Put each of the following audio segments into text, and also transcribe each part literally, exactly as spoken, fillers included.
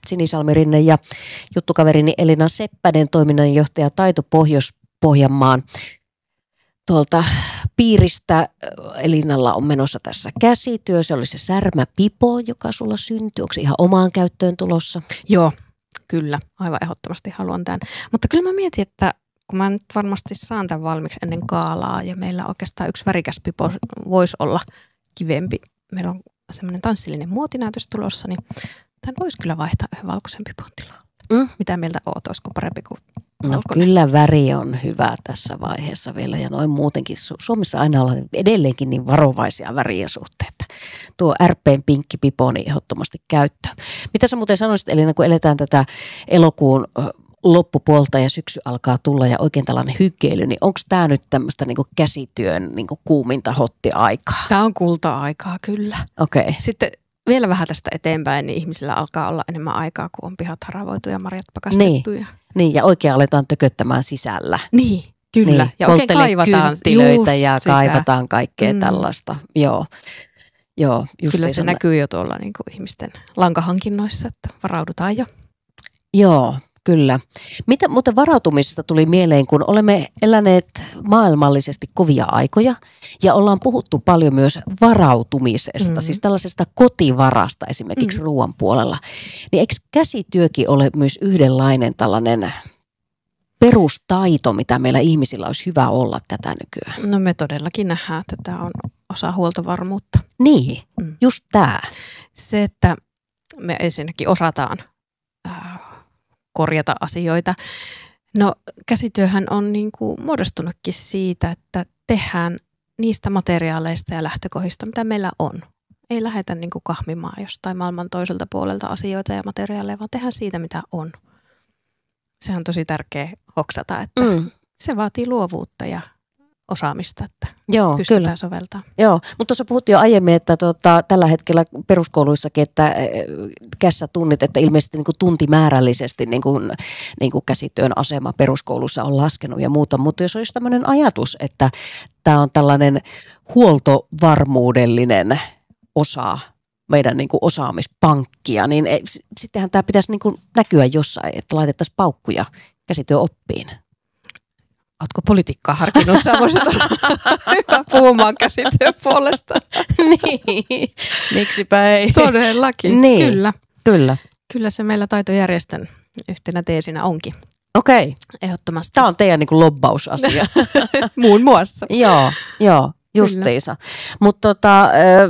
Sinisalmi Rinne ja juttukaverini Elina Seppänen, toiminnanjohtaja Taito Pohjois-Pohjanmaan tuolta piiristä. Elinalla on menossa tässä käsityö. Se oli se särmäpipo, joka sulla syntyi. Onko se ihan omaan käyttöön tulossa? Joo, kyllä. Aivan ehdottomasti haluan tämän. Mutta kyllä mä mietin, että kun mä nyt varmasti saan tämän valmiiksi ennen gaalaa ja meillä oikeastaan yksi värikäs pipo voisi olla kivempi. Meillä on semmoinen tanssillinen muotinäytös tulossa, niin tämän voisi kyllä vaihtaa yhden valkoisen pipon tilaan. Mm. Mitä mieltä oot, olisiko parempi kuin No valkoinen? kyllä väri on hyvä tässä vaiheessa vielä ja noin muutenkin. Suomessa aina ollaan edelleenkin niin varovaisia värien suhteen. Tuo R P:n pinkki pipo niin ehdottomasti käyttöön. Mitä sä muuten sanoisit, Elina, kun eletään tätä elokuun loppupuolta ja syksy alkaa tulla ja oikein tällainen hykeily, niin onko tämä nyt tämmöistä niinku käsityön niinku kuuminta hottiaikaa? Tämä on kulta-aikaa, kyllä. Okei. Okay. Sitten vielä vähän tästä eteenpäin, niin ihmisillä alkaa olla enemmän aikaa, kun on pihat haravoitu ja marjat pakastettu. Niin, niin ja oikein aletaan tököttämään sisällä. Niin, kyllä. Niin, ja oikein kaivataan kynttilöitä ja sitä. kaivataan kaikkea mm. tällaista. Joo. Joo, kyllä se näkyy jo tuolla niin kuin ihmisten lankahankinnoissa, että varaudutaan jo. Joo, kyllä. Mitä muuten varautumisesta tuli mieleen, kun olemme eläneet maailmallisesti kovia aikoja ja ollaan puhuttu paljon myös varautumisesta, mm. siis tällaisesta kotivarasta esimerkiksi mm. ruoan puolella. Niin eikö käsityökin ole myös yhdenlainen tällainen perustaito, mitä meillä ihmisillä olisi hyvä olla tätä nykyään? No me todellakin nähdään, että tämä on osa huoltovarmuutta. Niin, mm. just tämä. Se, että me ensinnäkin osataan äh, korjata asioita. No käsityöhän on niin kuin muodostunutkin siitä, että tehdään niistä materiaaleista ja lähtökohdista, mitä meillä on. Ei lähdetä niin kuin kahmimaan jostain maailman toiselta puolelta asioita ja materiaaleja, vaan tehdään siitä, mitä on. Se on tosi tärkeä hoksata, että mm. se vaatii luovuutta ja osaamista, että Joo, pystytään kyllä. soveltamaan. Joo, mutta tuossa puhuttiin jo aiemmin, että tota, tällä hetkellä peruskouluissakin, että kässätunnit, että ilmeisesti niin kuin tuntimäärällisesti niin kuin, niin kuin käsityön asema peruskoulussa on laskenut ja muuta. Mutta jos olisi tämmöinen ajatus, että tämä on tällainen huoltovarmuudellinen osa meidän niin kuin osaamispankkia, niin ei, sittenhän tämä pitäisi niin kuin näkyä jossain, että laitettaisiin paukkuja käsityöoppiin. Ootko politiikkaa harkinnut? Sä voisit olla hyvä puhumaan käsityön puolesta. Niin, miksipä ei. Todellakin, niin. kyllä. Kyllä. Kyllä se meillä taitojärjestön yhtenä teesinä onkin. Okei. Ehdottomasti. Tämä on teidän niin kuin lobbausasia. Muun muassa. Joo, joo. Justiinsa. Mutta tota,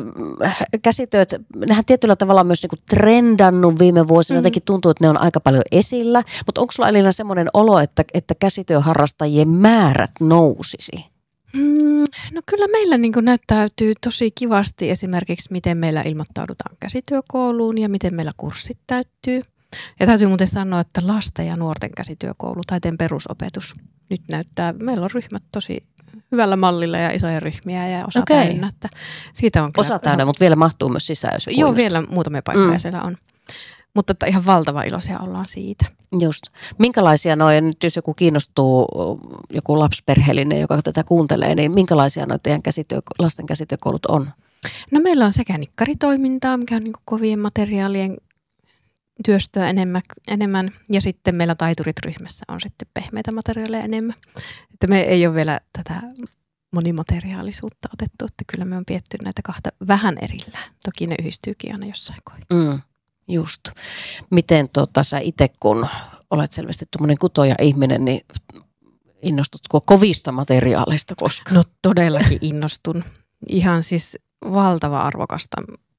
käsityöt, nehän tietyllä tavalla on myös niinku trendannut viime vuosina. Mm. Jotenkin tuntuu, että ne on aika paljon esillä. Mutta onko sulla Elina semmoinen olo, että, että käsityöharrastajien määrät nousisi? Mm, no kyllä meillä niin kuin näyttäytyy tosi kivasti esimerkiksi, miten meillä ilmoittaudutaan käsityökouluun ja miten meillä kurssit täyttyy. Ja täytyy muuten sanoa, että lasten ja nuorten käsityökoulu, taiteen perusopetus, nyt näyttää, meillä on ryhmät tosi hyvällä mallilla ja isoja ryhmiä ja osa okay. täynnä. Että siitä on osa täynnä, mutta vielä mahtuu myös sisään, jos Joo, vielä muutamia paikkoja mm. siellä on. Mutta että ihan valtava iloisia ollaan siitä. Just. Minkälaisia noin, nyt jos joku kiinnostuu, joku lapsiperheellinen, joka tätä kuuntelee, niin minkälaisia noin teidän käsityö, lasten käsityökoulut on? No meillä on sekä nikkaritoimintaa, mikä on niin kuin kovien materiaalien työstöä enemmän, enemmän ja sitten meillä taiturit ryhmässä on sitten pehmeitä materiaaleja enemmän. Että me ei ole vielä tätä monimateriaalisuutta otettu, että kyllä me on pietty näitä kahta vähän erillään. Toki ne yhdistyykin aina jossain kohdassa. Mm, just. Miten tota, sä itse, kun olet selvästi tuommoinen kutoja ihminen, niin innostutko kovista materiaaleista koskaan? No todellakin innostun. Ihan siis valtava arvokasta.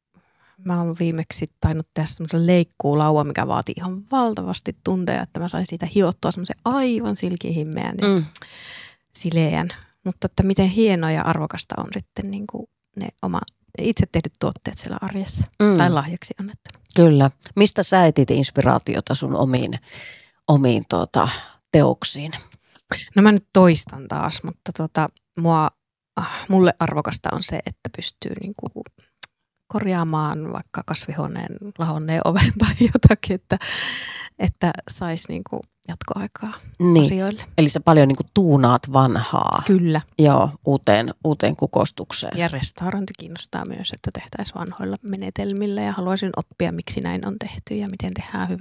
Mä oon viimeksi tainnut tehdä semmoisen leikkuulauan, mikä vaatii ihan valtavasti tunteja, että mä sain siitä hiottua semmoisen aivan silkihimmeän ja mm. sileän. Mutta että miten hienoa ja arvokasta on sitten niin kuin ne oma itse tehdyt tuotteet siellä arjessa mm. tai lahjaksi annettuna. Kyllä. Mistä sä etit inspiraatiota sun omiin, omiin tuota, teoksiin? No mä nyt toistan taas, mutta tota, mua, mulle arvokasta on se, että pystyy niin kuin korjaamaan vaikka kasvihuoneen lahonneen oven tai jotakin, että, että saisi niinku jatkoaikaa niin. asioille. Eli sä paljon niinku tuunaat vanhaa. Kyllä. Joo, uuteen, uuteen kukostukseen. Ja restaurointi kiinnostaa myös, että tehtäisiin vanhoilla menetelmillä ja haluaisin oppia, miksi näin on tehty ja miten tehdään hyvä.